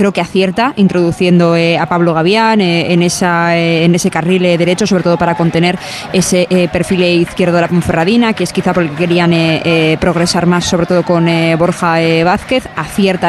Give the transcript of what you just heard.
creo que acierta introduciendo a Pablo Gavián en ese carril derecho, sobre todo para contener ese perfil izquierdo de la Ponferradina, que es quizá porque querían progresar más, sobre todo con Borja Vázquez. Acierta